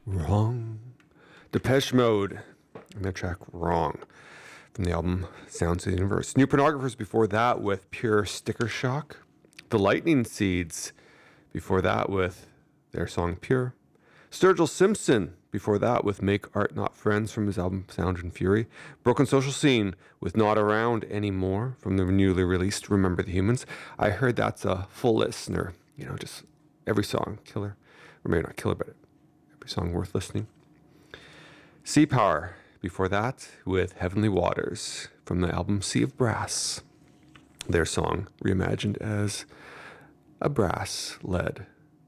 Wrong. Depeche Mode and their track Wrong from the album Sounds of the Universe. New Pornographers before that with Pure Sticker Shock. The Lightning Seeds before that with their song Pure. Sturgill Simpson before that with Make Art Not Friends from his album Sound and Fury. Broken Social Scene with Not Around Anymore from the newly released Remember the Humans. I heard that's a full listener, just every song killer. Or maybe not killer, but every song worth listening. Sea Power before that with Heavenly Waters from the album Sea of Brass. Their song reimagined as a brass-led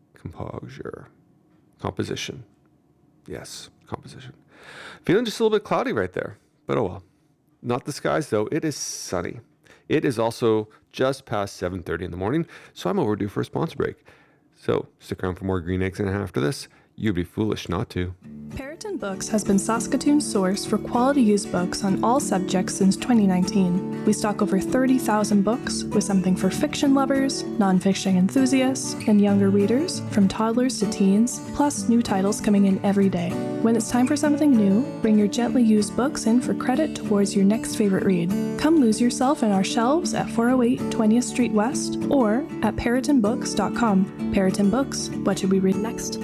composition. Yes, composition. Feeling just a little bit cloudy right there, but oh well. Not the skies though, it is sunny. It is also just past 7:30 in the morning, so I'm overdue for a sponsor break. So stick around for more Green Eggs and after this. You'd be foolish not to. Periton Books has been Saskatoon's source for quality used books on all subjects since 2019. We stock over 30,000 books with something for fiction lovers, nonfiction enthusiasts, and younger readers, from toddlers to teens, plus new titles coming in every day. When it's time for something new, bring your gently used books in for credit towards your next favorite read. Come lose yourself in our shelves at 408 20th Street West or at peritonbooks.com. Periton Books, what should we read next?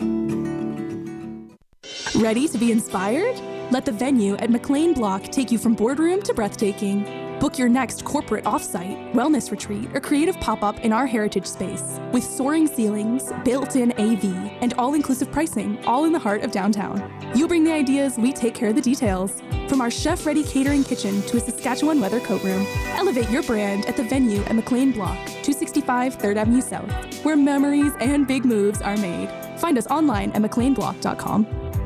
Ready to be inspired? Let the venue at McLean Block take you from boardroom to breathtaking. Book your next corporate offsite, wellness retreat, or creative pop-up in our heritage space. With soaring ceilings, built-in AV, and all-inclusive pricing, all in the heart of downtown. You bring the ideas, we take care of the details. From our chef-ready catering kitchen to a Saskatchewan weather coat room, elevate your brand at the venue at McLean Block, 265 3rd Avenue South, where memories and big moves are made. Find us online at mcleanblock.com.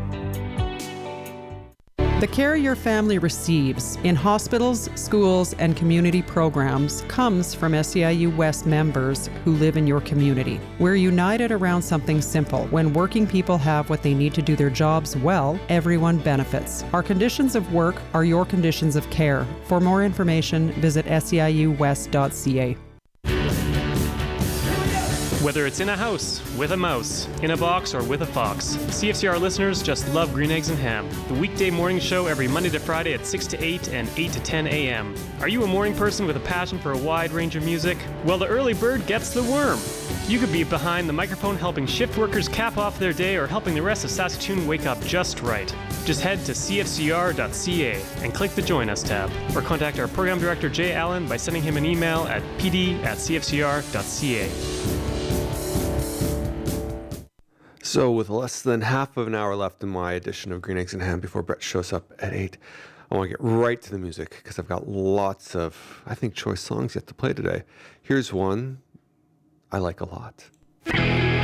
The care your family receives in hospitals, schools, and community programs comes from SEIU West members who live in your community. We're united around something simple. When working people have what they need to do their jobs well, everyone benefits. Our conditions of work are your conditions of care. For more information, visit seiuwest.ca. Whether it's in a house, with a mouse, in a box, or with a fox, CFCR listeners just love Green Eggs and Ham, the weekday morning show every Monday to Friday at 6 to 8 and 8 to 10 a.m. Are you a morning person with a passion for a wide range of music? Well, the early bird gets the worm. You could be behind the microphone helping shift workers cap off their day or helping the rest of Saskatoon wake up just right. Just head to cfcr.ca and click the Join Us tab, or contact our program director Jay Allen by sending him an email at pd@cfcr.ca. So with less than half of an hour left in my edition of Green Eggs and Ham before Brett shows up at 8, I want to get right to the music because I've got lots of, I think, choice songs yet to play today. Here's one I like a lot.